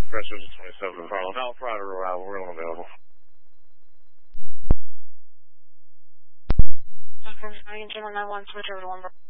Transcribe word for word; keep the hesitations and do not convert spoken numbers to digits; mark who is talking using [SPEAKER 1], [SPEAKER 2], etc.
[SPEAKER 1] Press twenty-seven to Harlem. Alpha Rider arrival, we're available.
[SPEAKER 2] Confirm, I can channel nine one, switch over to one.